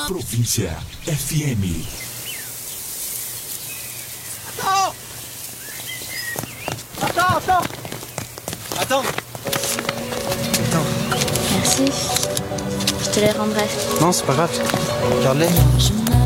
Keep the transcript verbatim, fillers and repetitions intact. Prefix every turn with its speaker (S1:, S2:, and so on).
S1: Província F M.
S2: Attends Attends, attends Attends Attends.
S3: Merci. Je te les rendrai.
S2: Non, c'est pas grave. Garde-les.